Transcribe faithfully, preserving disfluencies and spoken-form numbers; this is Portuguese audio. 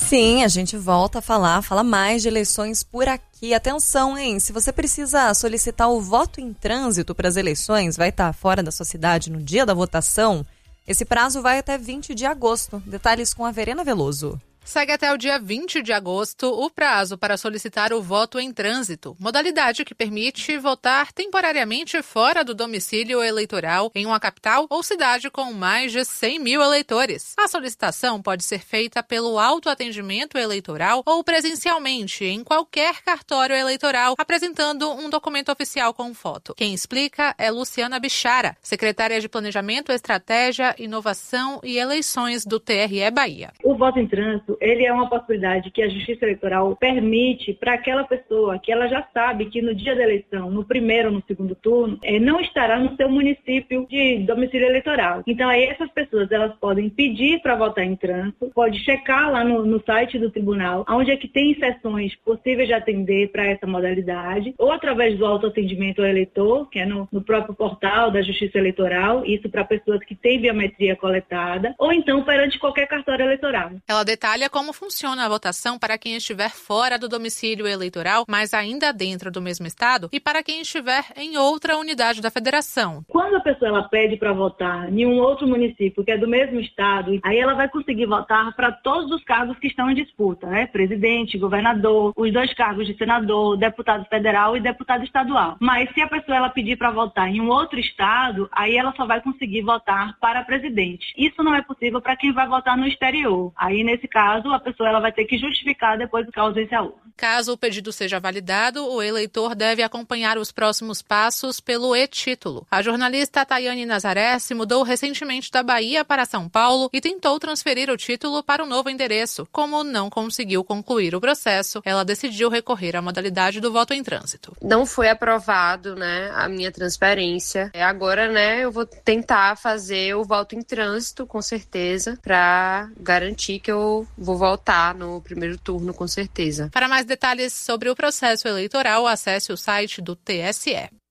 Sim, a gente volta a falar, fala mais de eleições por aqui. Atenção, hein? Se você precisa solicitar o voto em trânsito para as eleições, vai estar fora da sua cidade no dia da votação, esse prazo vai até vinte de agosto. Detalhes com a Verena Veloso. Segue até o dia vinte de agosto o prazo para solicitar o voto em trânsito, modalidade que permite votar temporariamente fora do domicílio eleitoral em uma capital ou cidade com mais de cem mil eleitores. A solicitação pode ser feita pelo autoatendimento eleitoral ou presencialmente em qualquer cartório eleitoral, apresentando um documento oficial com foto. Quem explica é Luciana Bichara, secretária de Planejamento, Estratégia, Inovação e Eleições do T R E Bahia. O voto em trânsito, ele é uma possibilidade que a Justiça Eleitoral permite para aquela pessoa que ela já sabe que no dia da eleição, no primeiro ou no segundo turno, é, não estará no seu município de domicílio eleitoral. Então, aí essas pessoas elas podem pedir para votar em trânsito, pode checar lá no, no site do tribunal, onde é que tem sessões possíveis de atender para essa modalidade, ou através do autoatendimento ao eleitor, que é no, no próprio portal da Justiça Eleitoral, isso para pessoas que têm biometria coletada, ou então perante qualquer cartório eleitoral. Ela detalha como funciona a votação para quem estiver fora do domicílio eleitoral, mas ainda dentro do mesmo estado, e para quem estiver em outra unidade da federação. Quando a pessoa ela pede para votar em um outro município que é do mesmo estado, aí ela vai conseguir votar para todos os cargos que estão em disputa, né? Presidente, governador, os dois cargos de senador, deputado federal e deputado estadual. Mas se a pessoa ela pedir para votar em um outro estado, aí ela só vai conseguir votar para presidente. Isso não é possível para quem vai votar no exterior. Aí, nesse caso, a pessoa ela vai ter que justificar depois que a ausência à urna. Caso o pedido seja validado, o eleitor deve acompanhar os próximos passos pelo e-título. A jornalista Tayane Nazaré se mudou recentemente da Bahia para São Paulo e tentou transferir o título para o novo endereço. Como não conseguiu concluir o processo, ela decidiu recorrer à modalidade do voto em trânsito. Não foi aprovado, né, a minha transferência. Agora, né, eu vou tentar fazer o voto em trânsito, com certeza, para garantir que eu vou votar no primeiro turno, com certeza. Para mais detalhes sobre o processo eleitoral, acesse o site do T S E.